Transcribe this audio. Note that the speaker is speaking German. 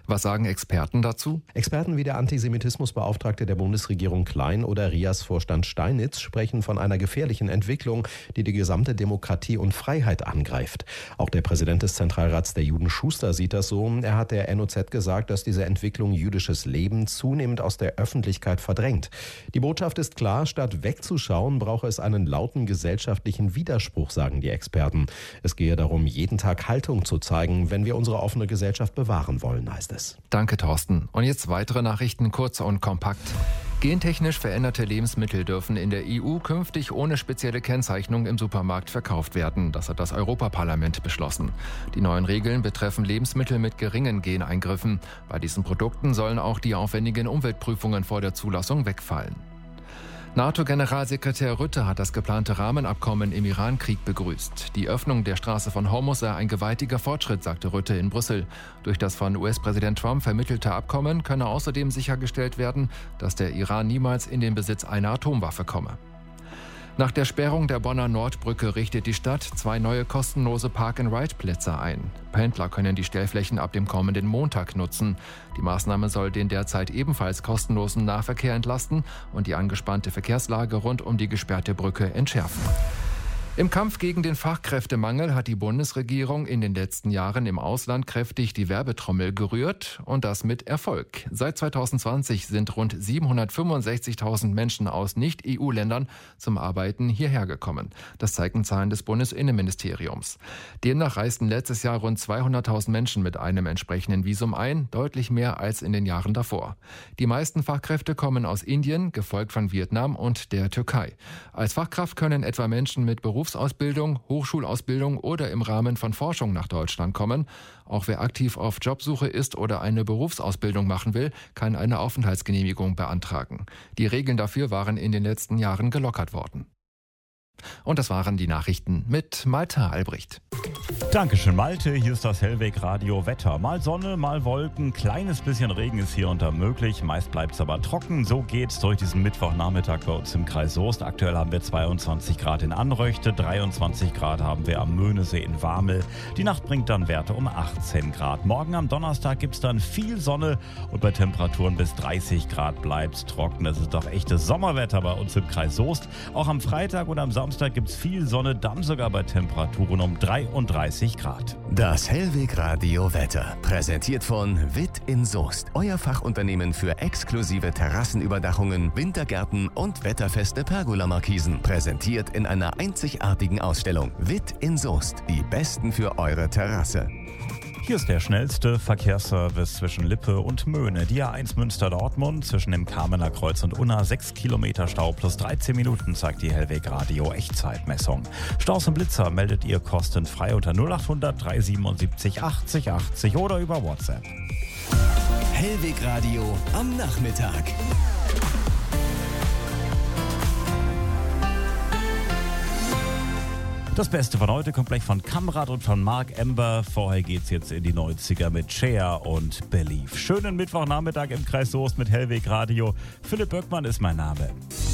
Was sagen Experten dazu? Experten wie der Antisemitismusbeauftragte der Bundesregierung Klein oder RIAS-Vorstand Steinitz sprechen von einer gefährlichen Entwicklung, die die gesamte Demokratie und Freiheit angreift. Auch der Präsident des Zentralrats der Juden, Schuster, sieht das so. Er hat der NOZ gesagt, dass diese Entwicklung jüdisches Leben zunehmend aus der Öffentlichkeit verdrängt. Die Botschaft ist klar, statt wegzuschauen, brauche es einen lauten gesellschaftlichen Widerspruch, sagen die Experten. Es gehe darum, jeden Tag Haltung zu zeigen, wenn wir unsere offene Gesellschaft bewahren wollen, heißt es. Danke, Thorsten. Und jetzt weitere Nachrichten, kurz und kompakt. Gentechnisch veränderte Lebensmittel dürfen in der EU künftig ohne spezielle Kennzeichnung im Supermarkt verkauft werden. Das hat das Europaparlament beschlossen. Die neuen Regeln betreffen Lebensmittel mit geringen Geneingriffen. Bei diesen Produkten sollen auch die aufwendigen Umweltprüfungen vor der Zulassung wegfallen. NATO-Generalsekretär Rutte hat das geplante Rahmenabkommen im Iran-Krieg begrüßt. Die Öffnung der Straße von Hormuz sei ein gewaltiger Fortschritt, sagte Rutte in Brüssel. Durch das von US-Präsident Trump vermittelte Abkommen könne außerdem sichergestellt werden, dass der Iran niemals in den Besitz einer Atomwaffe komme. Nach der Sperrung der Bonner Nordbrücke richtet die Stadt 2 neue kostenlose Park-and-Ride-Plätze ein. Pendler können die Stellflächen ab dem kommenden Montag nutzen. Die Maßnahme soll den derzeit ebenfalls kostenlosen Nahverkehr entlasten und die angespannte Verkehrslage rund um die gesperrte Brücke entschärfen. Im Kampf gegen den Fachkräftemangel hat die Bundesregierung in den letzten Jahren im Ausland kräftig die Werbetrommel gerührt und das mit Erfolg. Seit 2020 sind rund 765.000 Menschen aus Nicht-EU-Ländern zum Arbeiten hierher gekommen. Das zeigen Zahlen des Bundesinnenministeriums. Demnach reisten letztes Jahr rund 200.000 Menschen mit einem entsprechenden Visum ein, deutlich mehr als in den Jahren davor. Die meisten Fachkräfte kommen aus Indien, gefolgt von Vietnam und der Türkei. Als Fachkraft können etwa Menschen mit Berufsausbildung, Hochschulausbildung oder im Rahmen von Forschung nach Deutschland kommen. Auch wer aktiv auf Jobsuche ist oder eine Berufsausbildung machen will, kann eine Aufenthaltsgenehmigung beantragen. Die Regeln dafür waren in den letzten Jahren gelockert worden. Und das waren die Nachrichten mit Malte Albrecht. Dankeschön, Malte. Hier ist das Hellweg Radio Wetter. Mal Sonne, mal Wolken, kleines bisschen Regen ist hier und da möglich. Meist bleibt es aber trocken. So geht's durch diesen Mittwochnachmittag bei uns im Kreis Soest. Aktuell haben wir 22 Grad in Anröchte, 23 Grad haben wir am Möhnesee in Warmel. Die Nacht bringt dann Werte um 18 Grad. Morgen am Donnerstag gibt's dann viel Sonne und bei Temperaturen bis 30 Grad bleibt's trocken. Das ist doch echtes Sommerwetter bei uns im Kreis Soest. Auch am Freitag und am Samstag gibt es viel Sonne, dann sogar bei Temperaturen um 33 Grad. Das Hellweg Radio Wetter, präsentiert von Witt in Soest. Euer Fachunternehmen für exklusive Terrassenüberdachungen, Wintergärten und wetterfeste Pergola-Markisen. Präsentiert in einer einzigartigen Ausstellung. Witt in Soest, die Besten für eure Terrasse. Hier ist der schnellste Verkehrsservice zwischen Lippe und Möhne. Die A1 Münster-Dortmund zwischen dem Kamener Kreuz und Unna 6 Kilometer Stau plus 13 Minuten, zeigt die Hellweg Radio Echtzeitmessung. Staus und Blitzer meldet ihr kostenfrei unter 0800 377 80 80 oder über WhatsApp. Hellweg Radio am Nachmittag. Das Beste von heute kommt gleich von Kamrat und von Mark Ember. Vorher geht's jetzt in die 90er mit Cher und Believe. Schönen Mittwochnachmittag im Kreis Soest mit Hellweg Radio. Philipp Böckmann ist mein Name.